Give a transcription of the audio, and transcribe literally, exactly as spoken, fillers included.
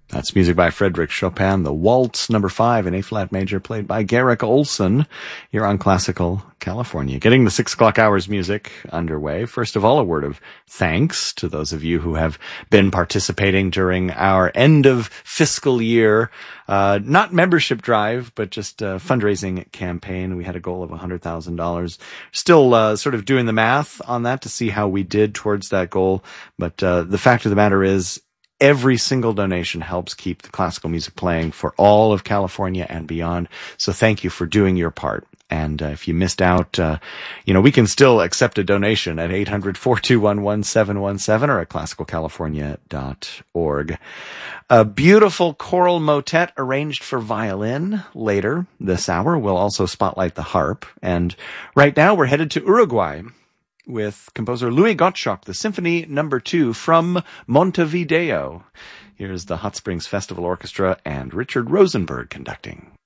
That's music by Frederick Chopin, the Waltz number five in A-flat major, played by Garrick Olson here on Classical California. Getting the six o'clock hours music underway. First of all, a word of thanks to those of you who have been participating during our end of fiscal year, uh, not membership drive, but just a fundraising campaign. We had a goal of one hundred thousand dollars. Still uh, sort of doing the math on that to see how we did towards that goal. But uh, the fact of the matter is, every single donation helps keep the classical music playing for all of California and beyond. So thank you for doing your part. And uh, if you missed out, uh, you know, we can still accept a donation at eight hundred, four two one, one seven one seven or at classical california dot org. A beautiful choral motet arranged for violin later this hour. We'll also spotlight the harp. And right now we're headed to Uruguay with composer Louis Gottschalk, the Symphony Number Two from Montevideo. Here's the Hot Springs Festival Orchestra and Richard Rosenberg conducting.